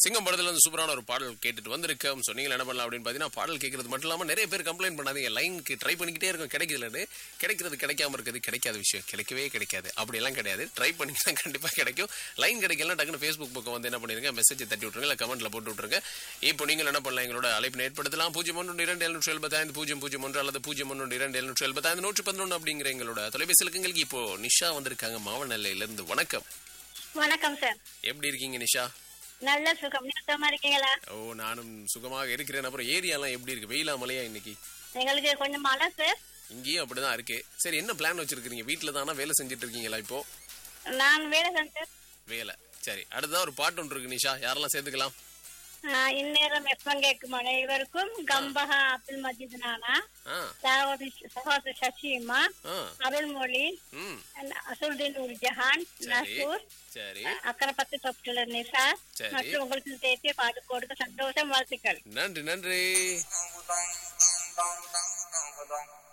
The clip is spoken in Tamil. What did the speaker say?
சிங்கம் படத்துல இருந்து சூப்பரான ஒரு பாடல் கேட்டுட்டு வந்திருக்கோம். ஸோ நீங்கள் என்ன பண்ணலாம் அப்படின்னு பார்த்தீங்கன்னா, பாடல் கேட்கறது மட்டும் இல்லாமல் நிறைய பேர் கம்ப்ளைண்ட் பண்ணாதீங்க, லைனுக்கு ட்ரை பண்ணிக்கிட்டே இருக்கும் கிடைக்கலன்னு. கிடைக்கிறது கிடைக்காம இருக்கிறது கிடைக்காத விஷயம், கிடைக்கவே கிடைக்காது அப்படியெல்லாம் கிடையாது. ட்ரை பண்ணிங்கன்னா கண்டிப்பாக கிடைக்கும். லைன் கிடைக்கலாம் டக்குன்னு ஃபேஸ்புக் பக்கம் வந்து என்ன பண்ணிருங்க, மெசேஜ் தட்டி விட்டுருங்க, இல்லை கமெண்ட்ல போட்டு விட்டுருங்க. இப்போ நீங்கள் என்ன பண்ணலாம், எங்களோட அழைப்பினை ஏற்படுத்தலாம் 012775 அல்லது 012775 அப்படிங்கிற எங்களோட தொலைபேசி இலக்கங்களுக்கு. இப்போ நிஷா வந்திருக்காங்க மாவனல்லையிலிருந்து. வணக்கம். வணக்கம் சார். எப்படி இருக்கீங்க நிஷா? நல்ல சுகம். சுத்தமா இருக்கீங்களா? ஓ, நானும் சுகமாக இருக்கிறேன். அப்புறம் ஏரியாலாம் எப்படி இருக்கு, வெயிலா மழையா இன்னைக்கு? எங்களுக்கு கொஞ்சம் மழை சார். இங்கேயும் அப்படிதான் இருக்கு. சரி, என்ன பிளான் வச்சிருக்கீங்க? வீட்டுல தானா வேலை செஞ்சுட்டு இருக்கீங்களா இப்போ? நான் வேலை செஞ்சேன். வேலை சரி. அடுத்ததான் ஒரு பாட்டு ஒன்று இருக்கு நிஷா, யாரெல்லாம் சேர்த்துக்கலாம்? இந்நேரம் எப்பம் கேட்கும் அனைவருக்கும் கம்பஹா அப்துல் மஜீத் நானா, சகோதரி சசிமா, அருள்மொழி, அசுல்தீன் உல் ஜஹான், நசூர், அக்கரப்பத்து தொப்டுல நிசா மற்றும் உங்களுக்கு தேசிய பாட்டு கொடுக்க சந்தோஷம், வாழ்த்துக்கள். நன்றி நன்றி.